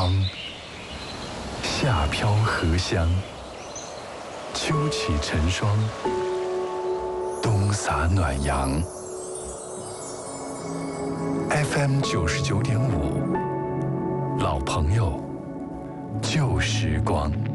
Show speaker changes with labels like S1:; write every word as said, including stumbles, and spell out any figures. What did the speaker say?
S1: 方，夏飘荷香，秋起晨霜，冬洒暖阳。F M 九十九点五，老朋友，旧时光。